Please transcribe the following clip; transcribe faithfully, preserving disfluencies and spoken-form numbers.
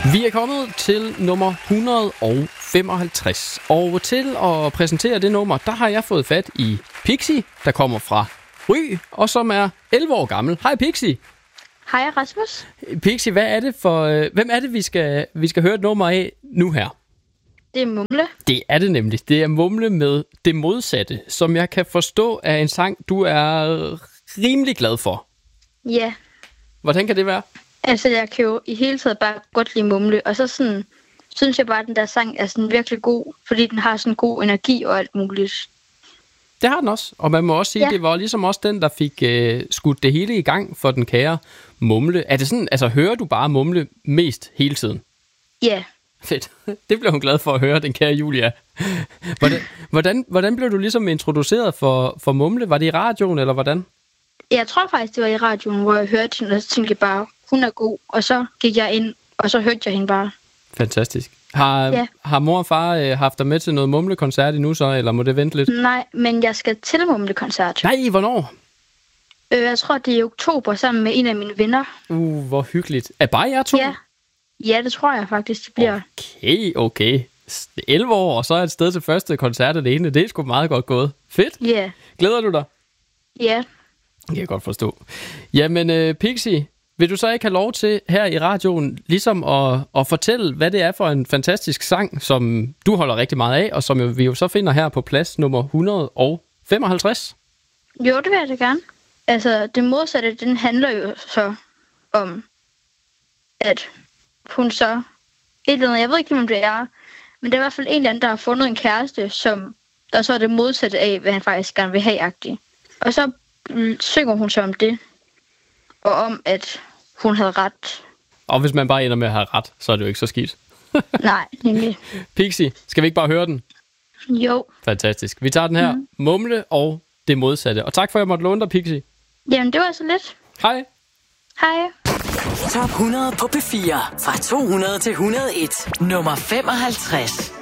Vi er kommet til nummer et hundrede og femoghalvtreds. Og til at præsentere det nummer, der har jeg fået fat i Pixie, der kommer fra Ry, og som er elleve år gammel. Hej Pixie. Hej Rasmus. Pixie, hvad er det for, øh, hvem er det, vi skal, vi skal høre et nummer af nu her? Det er Mumle. Det er det nemlig. Det er Mumle med Det Modsatte, som jeg kan forstå er en sang, du er rimelig glad for. Ja. Hvordan kan det være? Altså, jeg kan jo i hele taget bare godt lide Mumle, og så sådan, synes jeg bare, at den der sang er sådan virkelig god, fordi den har sådan god energi og alt muligt. Det har den også, og man må også sige, ja. Det var ligesom også den, der fik øh, skudt det hele i gang for den kære Mumle. Er det sådan, altså hører du bare Mumle mest hele tiden? Ja. Fedt. Det blev hun glad for at høre, den kære Julia. Hvordan, hvordan, hvordan blev du ligesom introduceret for, for Mumle? Var det i radioen, eller hvordan? Jeg tror faktisk, det var i radioen, hvor jeg hørte hende, og så tænkte jeg bare, hun er god. Og så gik jeg ind, og så hørte jeg hende bare. Fantastisk. Har, ja. har mor og far øh, haft dig med til noget Mumle-koncert endnu så, eller må det vente lidt? Nej, men jeg skal til Mumle-koncert. Nej, hvornår? Øh, jeg tror, det er i oktober sammen med en af mine venner. Uh, hvor hyggeligt. Er bare jer to? Ja. Ja, det tror jeg faktisk, det bliver. Okay, okay. elleve år, og så er et sted til første koncert alene. Det er sgu meget godt gået. Fedt. Ja. Yeah. Glæder du dig? Ja. Det kan jeg godt forstå. Jamen, øh, Pixie, vil du så ikke have lov til her i radioen ligesom at, at fortælle, hvad det er for en fantastisk sang, som du holder rigtig meget af, og som vi jo så finder her på plads nummer et hundrede og femoghalvtreds? Jo, det vil jeg da gerne. Altså, det modsatte, den handler jo så om, at hun så et eller andet, jeg ved ikke, hvem det er, men det er i hvert fald en eller anden, der har fundet en kæreste, som der så er det modsatte af, hvad han faktisk gerne vil have-agtigt. Og så synger hun så om det, og om, at hun havde ret. Og hvis man bare ender med at have ret, så er det jo ikke så skidt. Nej, nemlig. Pixie, skal vi ikke bare høre den? Jo. Fantastisk. Vi tager den her. Mm. Mumle og Det Modsatte. Og tak for, at jeg måtte låne dig, Pixie. Jamen, det var så lidt. Hej. Hej. Top hundrede på P fire. Fra to hundrede til et hundrede og en. Nummer femoghalvtreds.